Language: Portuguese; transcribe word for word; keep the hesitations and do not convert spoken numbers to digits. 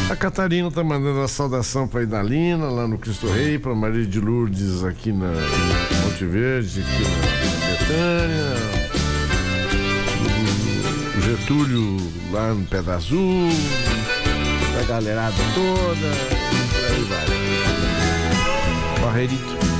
A Catarina tá mandando a saudação pra Idalina, lá no Cristo Rei, pra Maria de Lourdes aqui na em Monte Verde, aqui na Betânia. O Getúlio lá no Pedra Azul, a galerada toda, por aí vai. Barreirito.